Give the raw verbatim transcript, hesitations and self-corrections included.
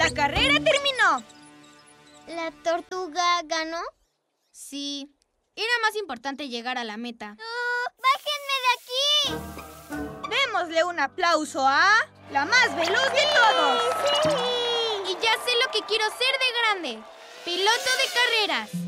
La carrera terminó. ¿La tortuga ganó? Sí. Era más importante llegar a la meta. ¡Uh! ¡Bájenme de aquí! Démosle un aplauso a la más veloz de todos. ¡Sí! Y ya sé lo que quiero ser de grande. Piloto de carreras.